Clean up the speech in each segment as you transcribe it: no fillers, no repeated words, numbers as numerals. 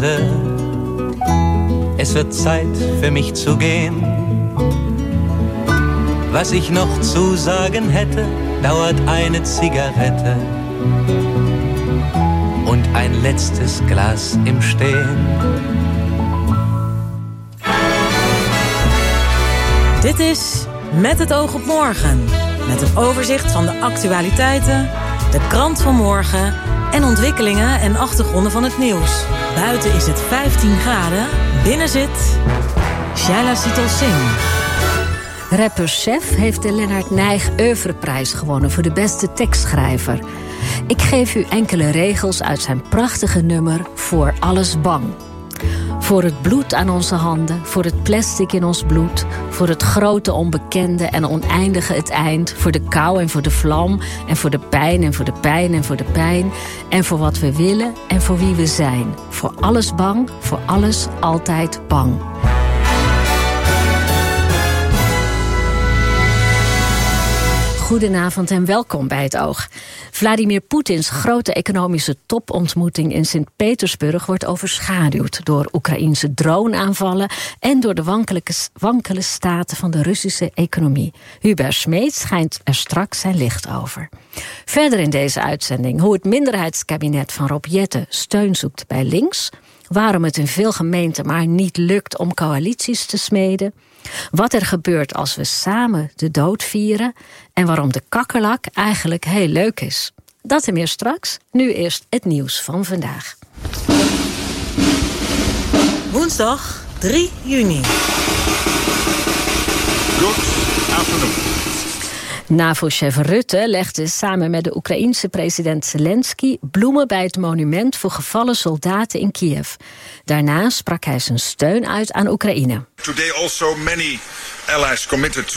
Es wird Zeit für mich zu gehen. Was ich noch zu sagen hätte, dauert eine Zigarette und ein letztes Glas im Stehen. Dit is Met het oog op morgen. Met een overzicht van de actualiteiten, de krant van morgen en ontwikkelingen en achtergronden van het nieuws. Buiten is het 15 graden, binnen zit Shaila Sital Singh. Rapper Chef heeft de Lennart Nijg Oeuvreprijs gewonnen voor de beste tekstschrijver. Ik geef u enkele regels uit zijn prachtige nummer Voor alles bang. Voor het bloed aan onze handen, voor het plastic in ons bloed, voor het grote onbekende en oneindige het eind, voor de kou en voor de vlam, en voor de pijn en voor de pijn en voor de pijn, en voor wat we willen en voor wie we zijn. Voor alles bang, voor alles altijd bang. Goedenavond en welkom bij Het Oog. Vladimir Poetins grote economische topontmoeting in Sint-Petersburg wordt overschaduwd door Oekraïense droneaanvallen en door de wankele staten van de Russische economie. Hubert Smeets schijnt er straks zijn licht over. Verder in deze uitzending hoe het minderheidskabinet van Rob Jetten steun zoekt bij links, waarom het in veel gemeenten maar niet lukt om coalities te smeden, wat er gebeurt als we samen de dood vieren en waarom de kakkerlak eigenlijk heel leuk is. Dat en meer straks. Nu eerst het nieuws van vandaag. Woensdag 3 juni. Good afternoon. NAVO-chef Rutte legde samen met de Oekraïense president Zelensky bloemen bij het monument voor gevallen soldaten in Kiev. Daarna sprak hij zijn steun uit aan Oekraïne. Today also many allies committed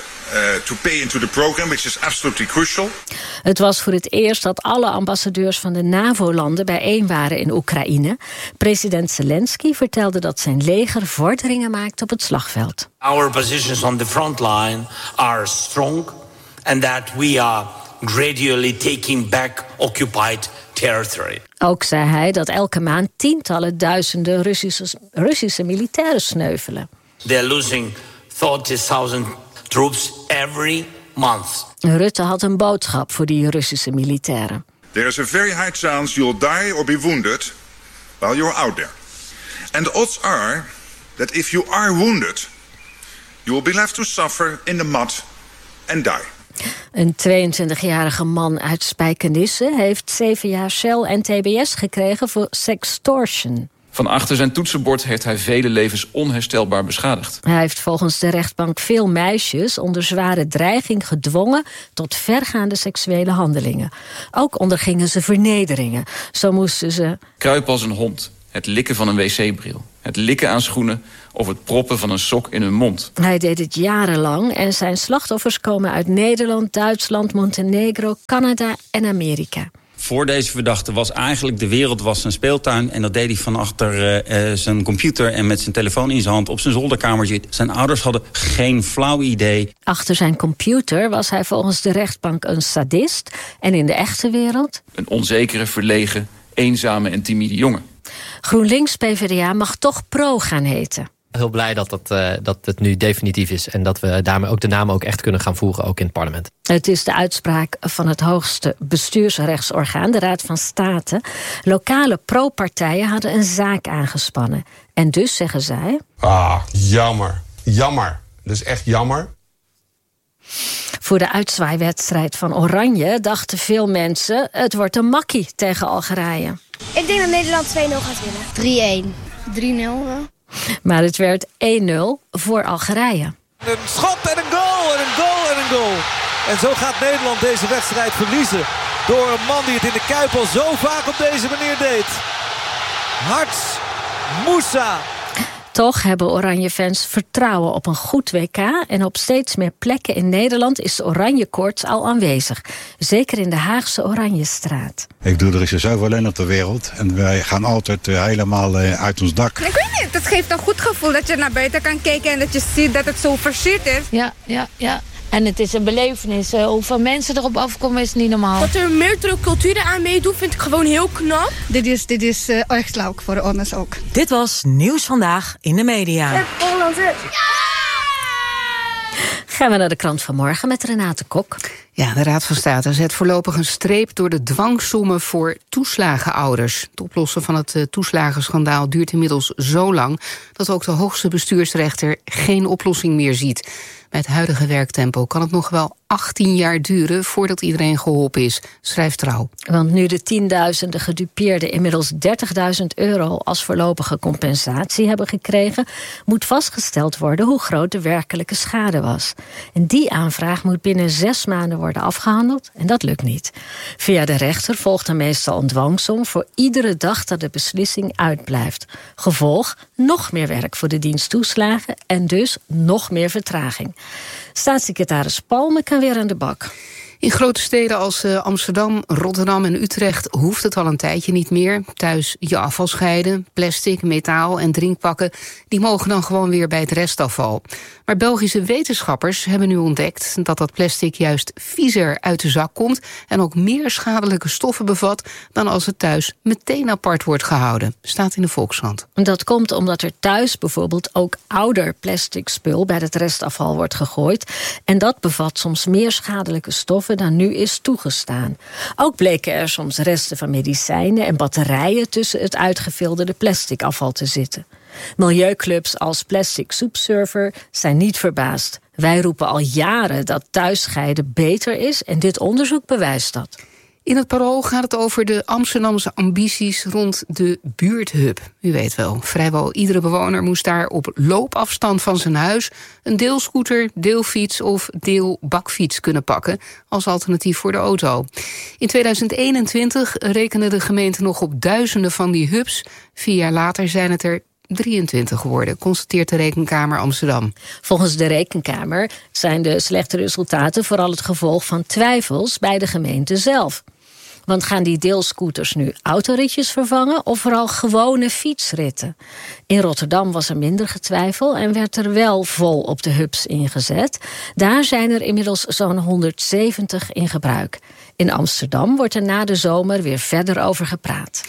to pay into the program, which is absolutely crucial. Het was voor het eerst dat alle ambassadeurs van de NAVO-landen bijeen waren in Oekraïne. President Zelensky vertelde dat zijn leger vorderingen maakt op het slagveld. Our positions on the front line are strong and that we are gradually taking back occupied territory. Ook zei hij dat elke maand tientallen duizenden Russische militairen sneuvelen. They're losing 30,000 troops every month. Rutte had een boodschap voor die Russische militairen. There is a very high chance you'll die or be wounded while you're out there. And the odds are that if you are wounded, you will be left to suffer in the mud and die. Een 22-jarige man uit Spijkenisse heeft 7 jaar cel en tbs gekregen voor sextortion. Van achter zijn toetsenbord heeft hij vele levens onherstelbaar beschadigd. Hij heeft volgens de rechtbank veel meisjes onder zware dreiging gedwongen tot vergaande seksuele handelingen. Ook ondergingen ze vernederingen. Zo moesten ze kruipen als een hond, het likken van een wc-bril, het likken aan schoenen of het proppen van een sok in hun mond. Hij deed het jarenlang en zijn slachtoffers komen uit Nederland, Duitsland, Montenegro, Canada en Amerika. Voor deze verdachte was eigenlijk de wereld zijn speeltuin. En dat deed hij van achter zijn computer en met zijn telefoon in zijn hand op zijn zolderkamertje. Zijn ouders hadden geen flauw idee. Achter zijn computer was hij volgens de rechtbank een sadist. En in de echte wereld een onzekere, verlegen, eenzame en timide jongen. GroenLinks PvdA mag toch Pro gaan heten. Heel blij dat het nu definitief is en dat we daarmee ook de naam ook echt kunnen gaan voeren, ook in het parlement. Het is de uitspraak van het hoogste bestuursrechtsorgaan, de Raad van State. Lokale pro-partijen hadden een zaak aangespannen. En dus zeggen zij: jammer. Jammer. Dat is echt jammer. Voor de uitzwaaiwedstrijd van Oranje dachten veel mensen: het wordt een makkie tegen Algerije. Ik denk dat Nederland 2-0 gaat winnen. 3-1. 3-0. Maar het werd 1-0 voor Algerije. Een schot en een goal en een goal en een goal. En zo gaat Nederland deze wedstrijd verliezen. Door een man die het in de Kuip al zo vaak op deze manier deed. Harts Moussa. Toch hebben Oranje-fans vertrouwen op een goed WK. En op steeds meer plekken in Nederland is de Oranje-koorts al aanwezig. Zeker in de Haagse Oranjestraat. Ik doe er is er zoveel in op de wereld. En wij gaan altijd helemaal uit ons dak. Ik weet niet, het geeft een goed gevoel dat je naar buiten kan kijken en dat je ziet dat het zo versierd is. Ja. En het is een belevenis. Hoeveel mensen erop afkomen is niet normaal. Dat er meerdere culturen aan meedoen vind ik gewoon heel knap. Dit is erg leuk voor ons ook. Dit was Nieuws Vandaag in de Media. Gaan we naar de krant van morgen met Renate Kok. Ja, de Raad van State zet voorlopig een streep door de dwangsommen voor toeslagenouders. Het oplossen van het toeslagenschandaal duurt inmiddels zo lang dat ook de hoogste bestuursrechter geen oplossing meer ziet. Bij het huidige werktempo kan het nog wel 18 jaar duren voordat iedereen geholpen is, schrijft Trouw. Want nu de tienduizenden gedupeerden inmiddels €30.000 als voorlopige compensatie hebben gekregen, moet vastgesteld worden hoe groot de werkelijke schade was. En die aanvraag moet binnen 6 maanden worden afgehandeld en dat lukt niet. Via de rechter volgt er meestal een dwangsom voor iedere dag dat de beslissing uitblijft. Gevolg: nog meer werk voor de dienst toeslagen en dus nog meer vertraging. Staatssecretaris Palme kan weer aan de bak. In grote steden als Amsterdam, Rotterdam en Utrecht hoeft het al een tijdje niet meer. Thuis je afval scheiden, plastic, metaal en drinkpakken, die mogen dan gewoon weer bij het restafval. Maar Belgische wetenschappers hebben nu ontdekt dat dat plastic juist viezer uit de zak komt en ook meer schadelijke stoffen bevat dan als het thuis meteen apart wordt gehouden. Staat in de Volkskrant. Dat komt omdat er thuis bijvoorbeeld ook ouder plastic spul bij het restafval wordt gegooid. En dat bevat soms meer schadelijke stoffen dan nu is toegestaan. Ook bleken er soms resten van medicijnen en batterijen tussen het uitgefilterde plastic afval te zitten. Milieuclubs als Plastic Soup Server zijn niet verbaasd. Wij roepen al jaren dat thuisscheiden beter is en dit onderzoek bewijst dat. In het Parool gaat het over de Amsterdamse ambities rond de buurthub. U weet wel, vrijwel iedere bewoner moest daar op loopafstand van zijn huis een deelscooter, deelfiets of deelbakfiets kunnen pakken als alternatief voor de auto. In 2021 rekende de gemeente nog op duizenden van die hubs. 4 jaar later zijn het er 23 geworden, constateert de Rekenkamer Amsterdam. Volgens de Rekenkamer zijn de slechte resultaten vooral het gevolg van twijfels bij de gemeente zelf. Want gaan die deelscooters nu autoritjes vervangen of vooral gewone fietsritten? In Rotterdam was er minder getwijfel en werd er wel vol op de hubs ingezet. Daar zijn er inmiddels zo'n 170 in gebruik. In Amsterdam wordt er na de zomer weer verder over gepraat.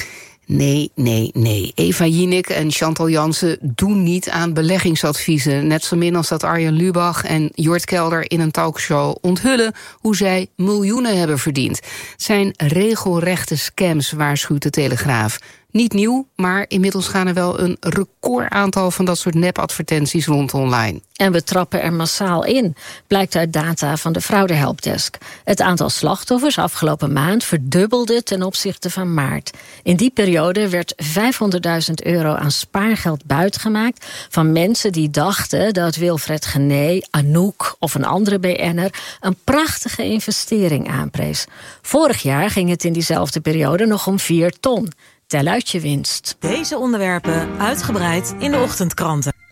Nee. Eva Jinek en Chantal Jansen doen niet aan beleggingsadviezen. Net zo min als dat Arjen Lubach en Jort Kelder in een talkshow onthullen hoe zij miljoenen hebben verdiend. Het zijn regelrechte scams, waarschuwt de Telegraaf. Niet nieuw, maar inmiddels gaan er wel een recordaantal van dat soort nepadvertenties rond online. En we trappen er massaal in, blijkt uit data van de fraudehelpdesk. Het aantal slachtoffers afgelopen maand verdubbelde ten opzichte van maart. In die periode werd €500.000 aan spaargeld buitgemaakt van mensen die dachten dat Wilfred Gené, Anouk of een andere BN'er een prachtige investering aanprees. Vorig jaar ging het in diezelfde periode nog om 4 ton. Tel uit je winst. Deze onderwerpen uitgebreid in de ochtendkranten.